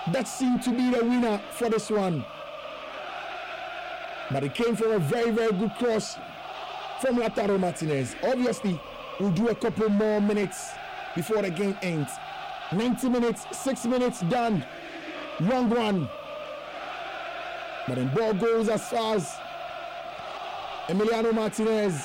that seemed to be the winner for this one. But it came from a very, very good cross from Lautaro Martinez. Obviously, we'll do a couple more minutes before the game ends. 90 minutes, 6 minutes done. Long one. But the ball goes as far as Emiliano Martinez.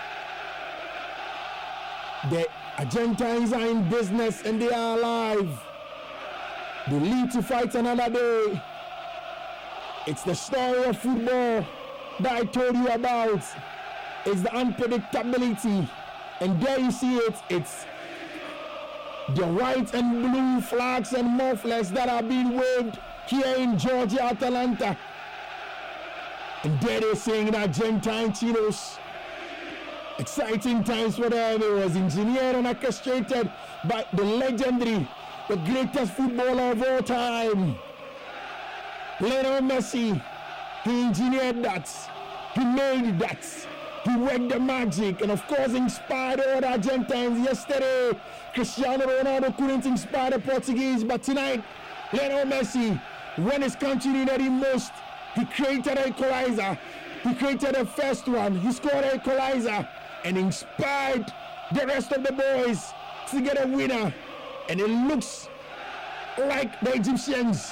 The Argentines are in business and they are alive. They lead to fight another day. It's the story of football that I told you about. It's the unpredictability. And there you see it. It's the white and blue flags and mufflers that are being waved here in Georgia, Atlanta. And there they're saying Argentine Chinos. Exciting times for them. It was engineered and orchestrated by the legendary, the greatest footballer of all time, Lionel Messi. He engineered that. He made that. He worked the magic and of course inspired all the Argentines. Yesterday, Cristiano Ronaldo couldn't inspire the Portuguese, but tonight, Lionel Messi, when his country needed him most, he created an equalizer. He created the first one. He scored an equalizer and inspired the rest of the boys to get a winner. And it looks like the Egyptians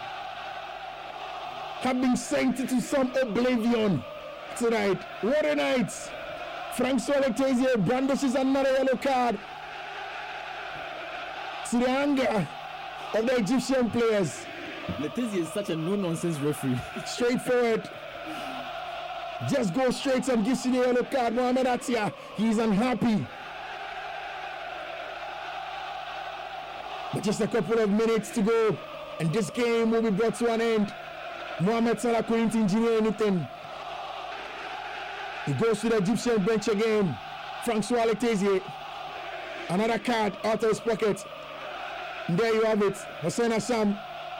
have been sent into some oblivion tonight. What a night. Francois Letizia brandishes another yellow card to the anger of the Egyptian players. Letizia is such a no-nonsense referee. Straightforward. Just go straight and gives you the yellow card. Mohamed Atia, he's unhappy. But just a couple of minutes to go and this game will be brought to an end. Mohamed Salah couldn't engineer anything. He goes to the Egyptian bench again. Francois Letizia. Another card out of his pocket. And there you have it. Hossein Assam.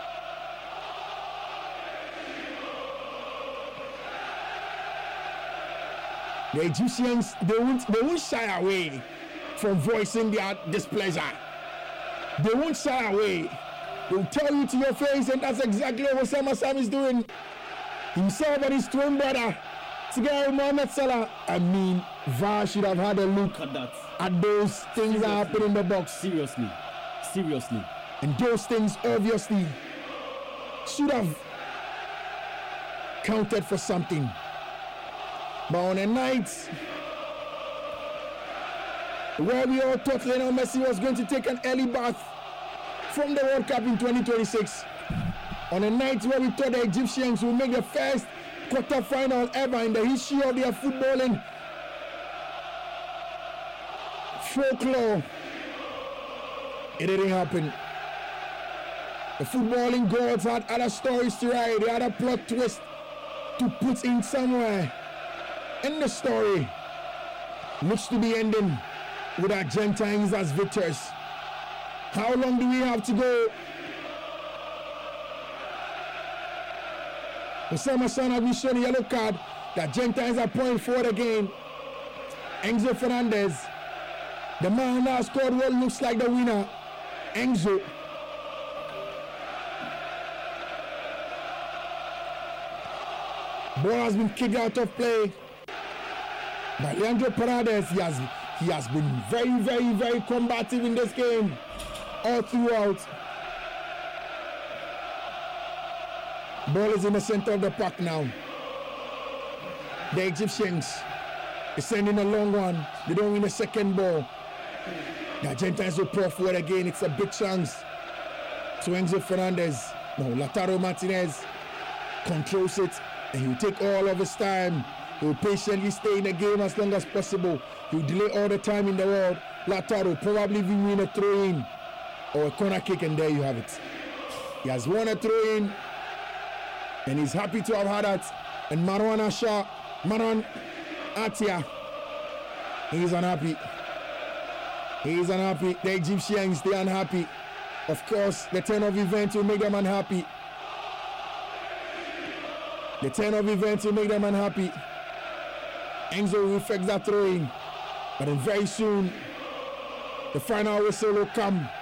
The Egyptians, they won't shy away from voicing their displeasure. They won't shy away. They'll tell you to your face, and that's exactly what Hossein Assam is doing. Himself and his twin brother, together with Mohamed Salah. I mean, VAR should have had a look at those things that happen in the box. Seriously. And those things obviously should have counted for something. But on a night where we all thought Lionel Messi was going to take an early bath from the World Cup in 2026, on a night where we thought the Egyptians would make the first quarter-final ever in the history of their footballing folklore, it didn't happen. The footballing gods had other stories to write. They had a plot twist to put in somewhere. And the story looks to be ending with Argentines as victors. How long do we have to go? Hossein Assam has shown a yellow card. The Argentines are pointing forward again. Enzo Fernandez, the man now scored what looks like the winner. Enzo. Ball has been kicked out of play by Leandro Paredes. He has been very, very, very combative in this game all throughout. Ball is in the center of the park now. The Egyptians is sending a long one. They don't win the second ball. The Argentines will pour forward again. It's a big chance to Enzo Fernandez. No, Lautaro Martinez controls it and he will take all of his time. He will patiently stay in the game as long as possible. He will delay all the time in the world. Lautaro probably will win a throw-in or a corner kick, and there you have it. He has won a throw-in and he's happy to have had that. And Marwan Atia, he's unhappy. He's unhappy. The Egyptians, they're unhappy. Of course, the turn of events will make them unhappy. The turn of events will make them unhappy. Enzo will effect that throw-in. But then very soon, the final whistle will come.